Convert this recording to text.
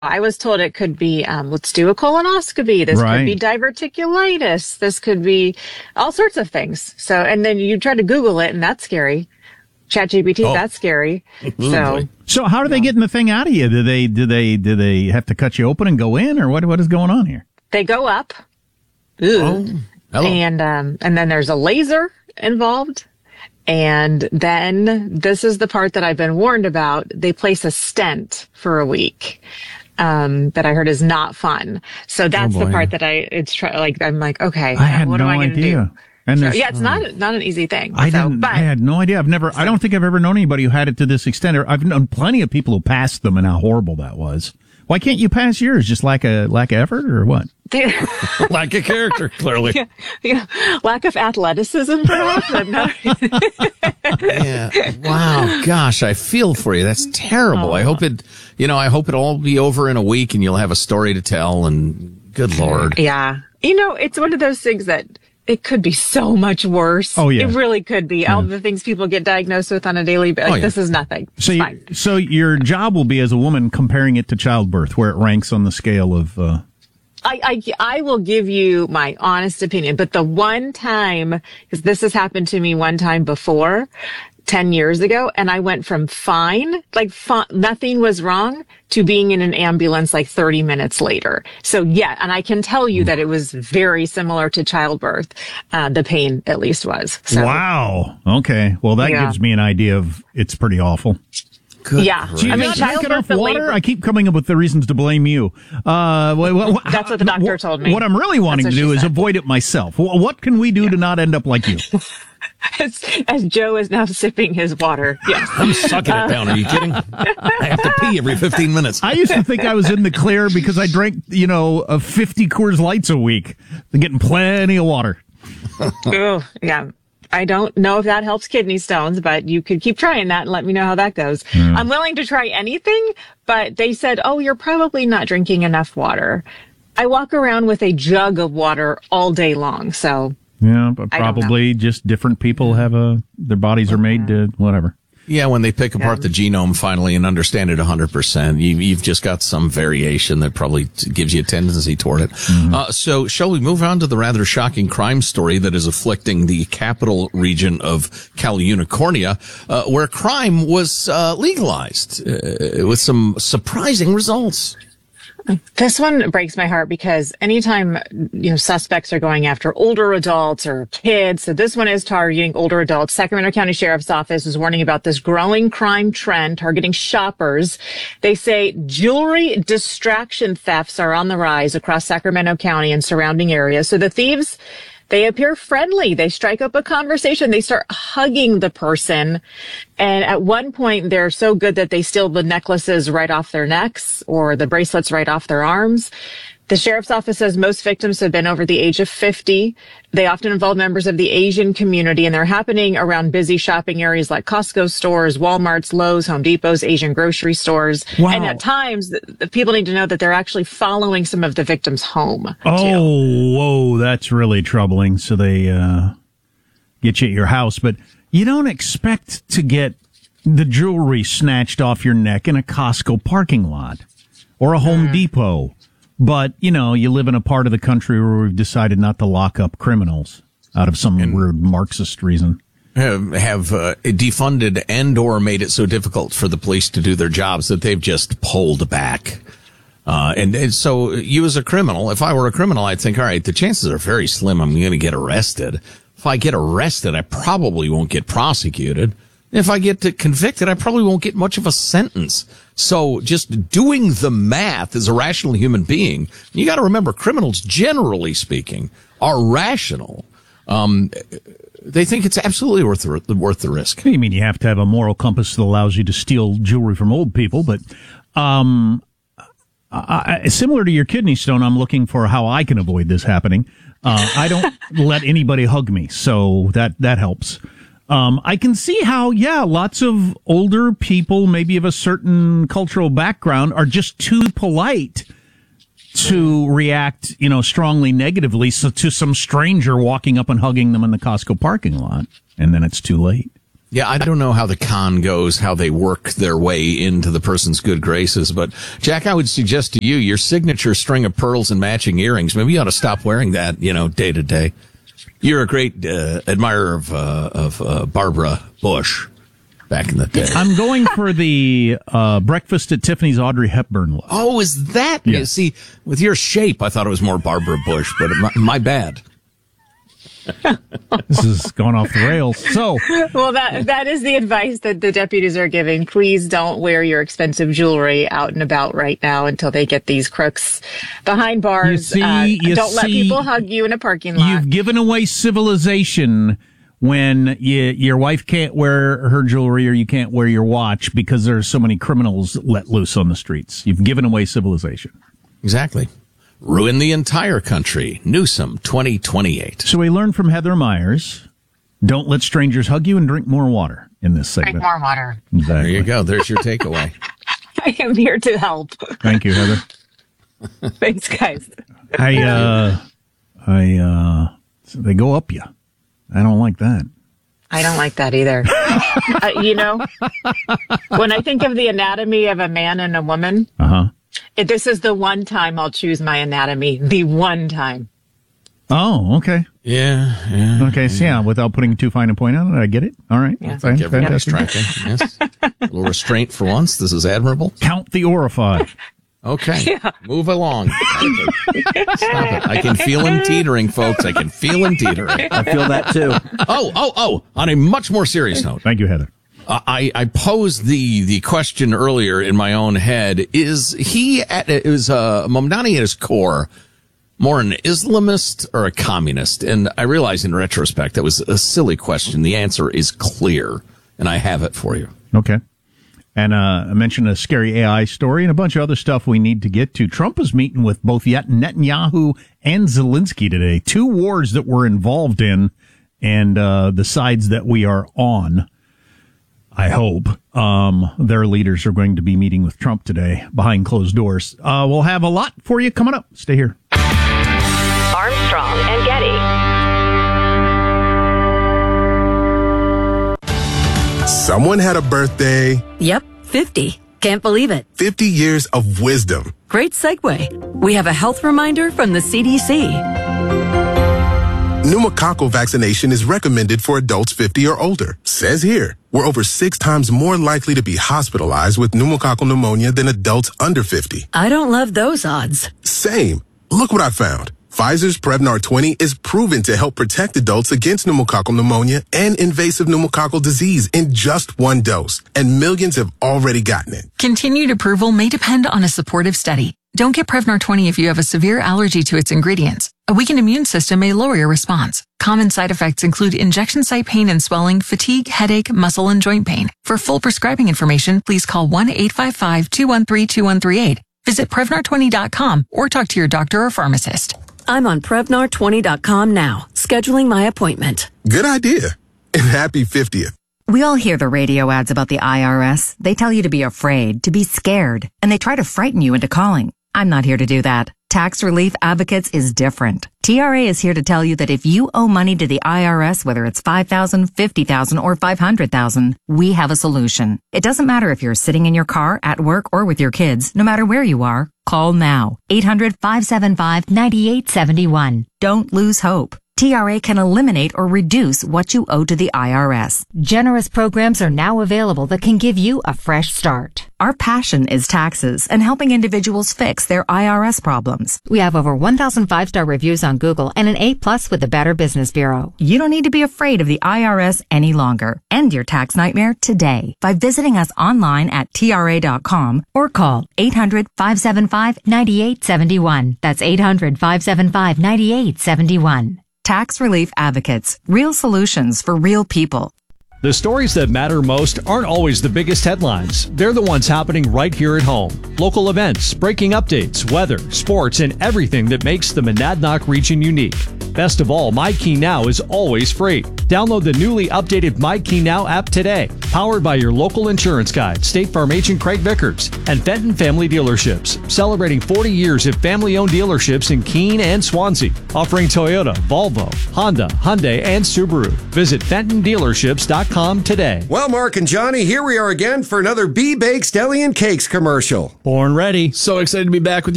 I was told it could be, let's do a colonoscopy. This could be diverticulitis. This could be all sorts of things. So, and then you try to Google it, and that's scary. ChatGPT, that's scary. So how are they getting the thing out of you? Do they have to cut you open and go in, or what is going on here? They go up. Hello. And then there's a laser involved. And then this is the part that I've been warned about. They place a stent for a week. That I heard is not fun. So that's the part that I'm like, okay, I had what no am I going to do? And so, it's not an easy thing. I had no idea. I don't think I've ever known anybody who had it to this extent. I've known plenty of people who passed them and how horrible that was. Why can't you pass yours? Just lack of effort or what? Lack of character, clearly. Yeah. Lack of athleticism, perhaps. Yeah. Wow. Gosh, I feel for you. That's terrible. I hope it'll all be over in a week and you'll have a story to tell, and good Lord. Yeah. It's one of those things that it could be so much worse. Oh, yeah. It really could be. All the things people get diagnosed with on a daily basis. This is nothing. So your job will be as a woman comparing it to childbirth, where it ranks on the scale of... I will give you my honest opinion, but the one time, because this has happened to me one time before, 10 years ago, and I went from nothing was wrong, to being in an ambulance 30 minutes later. So yeah, and I can tell you that it was very similar to childbirth. The pain at least was. So, wow. Okay. Well, that gives me an idea of it's pretty awful. Good. Yeah. I mean, childbirth, water? I keep coming up with the reasons to blame you. That's what the doctor told me. What I'm really wanting to do is avoid it myself. What can we do to not end up like you? As Joe is now sipping his water. Yes. I'm sucking it down. Are you kidding? I have to pee every 15 minutes. I used to think I was in the clear because I drank, 50 Coors Lights a week. I'm getting plenty of water. Oh, yeah. I don't know if that helps kidney stones, but you could keep trying that and let me know how that goes. Yeah. I'm willing to try anything, but they said, you're probably not drinking enough water. I walk around with a jug of water all day long, so. Yeah, but probably just different people have their bodies are made to whatever. Yeah, when they pick apart the genome finally and understand it 100%, you've just got some variation that probably gives you a tendency toward it. Mm-hmm. So shall we move on to the rather shocking crime story that is afflicting the capital region of Cal Unicornia, where crime was legalized with some surprising results. This one breaks my heart because anytime, suspects are going after older adults or kids, so this one is targeting older adults. Sacramento County Sheriff's Office is warning about this growing crime trend targeting shoppers. They say jewelry distraction thefts are on the rise across Sacramento County and surrounding areas. So the thieves, they appear friendly. They strike up a conversation. They start hugging the person. And at one point, they're so good that they steal the necklaces right off their necks or the bracelets right off their arms. The sheriff's office says most victims have been over the age of 50. They often involve members of the Asian community, and they're happening around busy shopping areas like Costco stores, Walmart's, Lowe's, Home Depot's, Asian grocery stores. Wow. And at times, the people need to know that they're actually following some of the victims home. Oh, whoa, that's really troubling. So they get you at your house, but you don't expect to get the jewelry snatched off your neck in a Costco parking lot or a Home Depot. But, you live in a part of the country where we've decided not to lock up criminals out of some weird Marxist reason. Have defunded and or made it so difficult for the police to do their jobs that they've just pulled back. And so you as a criminal, if I were a criminal, I'd think, all right, the chances are very slim I'm going to get arrested. If I get arrested, I probably won't get prosecuted. If I get convicted, I probably won't get much of a sentence. So just doing the math as a rational human being, you got to remember, criminals, generally speaking, are rational. They think it's absolutely worth the risk. You mean you have to have a moral compass that allows you to steal jewelry from old people, but similar to your kidney stone, I'm looking for how I can avoid this happening. I don't let anybody hug me, so that helps. I can see how, lots of older people, maybe of a certain cultural background, are just too polite to react, strongly negatively to some stranger walking up and hugging them in the Costco parking lot. And then it's too late. Yeah, I don't know how the con goes, how they work their way into the person's good graces. But, Jack, I would suggest to you, your signature string of pearls and matching earrings, maybe you ought to stop wearing that, day to day. You're a great admirer of Barbara Bush back in the day. I'm going for the Breakfast at Tiffany's Audrey Hepburn look. Oh, is that? Yeah. See, with your shape, I thought it was more Barbara Bush, but my bad. This is going off the rails. So, well, that is the advice that the deputies are giving. Please don't wear your expensive jewelry out and about right now until they get these crooks behind bars. Don't let people hug you in a parking lot. You've given away civilization when your wife can't wear her jewelry or you can't wear your watch because there's so many criminals let loose on the streets. You've given away civilization. Exactly. Ruin the entire country. Newsom 2028. So we learned from Heather Myers, don't let strangers hug you and drink more water in this segment. Drink more water. Exactly. There you go. There's your takeaway. I am here to help. Thank you, Heather. Thanks, guys. They go up you. I don't like that. I don't like that either. When I think of the anatomy of a man and a woman, this is the one time I'll choose my anatomy. The one time. Oh, okay. Yeah. Okay, so yeah, without putting too fine a point on it, I get it. All right. Yeah. I think everybody's tracking. Yes. A little restraint for once. This is admirable. Count the orify. Okay. Yeah. Move along. Stop it. I can feel him teetering, folks. I can feel him teetering. I feel that too. Oh. On a much more serious note. Thank you, Heather. I posed the question earlier in my own head. Is Mamdani at his core more an Islamist or a communist? And I realize in retrospect that was a silly question. The answer is clear, and I have it for you. Okay. And I mentioned a scary AI story and a bunch of other stuff we need to get to. Trump is meeting with both Netanyahu and Zelensky today. Two wars that we're involved in and the sides that we are on. I hope their leaders are going to be meeting with Trump today behind closed doors. We'll have a lot for you coming up. Stay here. Armstrong and Getty. Someone had a birthday. Yep, 50. Can't believe it. 50 years of wisdom. Great segue. We have a health reminder from the CDC. Pneumococcal vaccination is recommended for adults 50 or older. Says here, we're over 6 times more likely to be hospitalized with pneumococcal pneumonia than adults under 50. I don't love those odds. Same. Look what I found. Pfizer's Prevnar 20 is proven to help protect adults against pneumococcal pneumonia and invasive pneumococcal disease in just 1 dose, and millions have already gotten it. Continued approval may depend on a supportive study. Don't get Prevnar 20 if you have a severe allergy to its ingredients. A weakened immune system may lower your response. Common side effects include injection site pain and swelling, fatigue, headache, muscle, and joint pain. For full prescribing information, please call 1-855-213-2138. Visit Prevnar20.com or talk to your doctor or pharmacist. I'm on Prevnar20.com now, scheduling my appointment. Good idea. And happy 50th. We all hear the radio ads about the IRS. They tell you to be afraid, to be scared, and they try to frighten you into calling. I'm not here to do that. Tax Relief Advocates is different. TRA is here to tell you that if you owe money to the IRS, whether it's $5,000, $50,000, or $500,000, we have a solution. It doesn't matter if you're sitting in your car, at work, or with your kids. No matter where you are, call now. 800-575-9871. Don't lose hope. TRA can eliminate or reduce what you owe to the IRS. Generous programs are now available that can give you a fresh start. Our passion is taxes and helping individuals fix their IRS problems. We have over 1,000 5-star reviews on Google and an A+ with the Better Business Bureau. You don't need to be afraid of the IRS any longer. End your tax nightmare today by visiting us online at TRA.com or call 800-575-9871. That's 800-575-9871. Tax Relief Advocates. Real solutions for real people. The stories that matter most aren't always the biggest headlines. They're the ones happening right here at home. Local events, breaking updates, weather, sports, and everything that makes the Monadnock region unique. Best of all, My Key Now is always free. Download the newly updated My Key Now app today. Powered by your local insurance guide, State Farm agent Craig Vickers, and Fenton Family Dealerships, celebrating 40 years of family-owned dealerships in Keene and Swansea, offering Toyota, Volvo, Honda, Hyundai, and Subaru. Visit FentonDealerships.com today. Well, Mark and Johnny, here we are again for another B-Bakes Deli and Cakes commercial. Born ready. So excited to be back with you.